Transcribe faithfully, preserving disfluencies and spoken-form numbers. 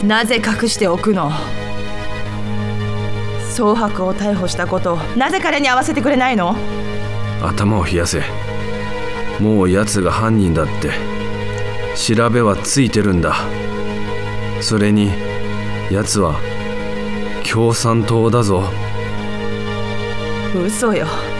なぜ隠しておくの？宗伯を逮捕したことをなぜ彼に会わせてくれないの？ 頭を冷やせ。もう奴が犯人だって調べはついてるんだ。それに奴は共産党だぞ。 嘘よ。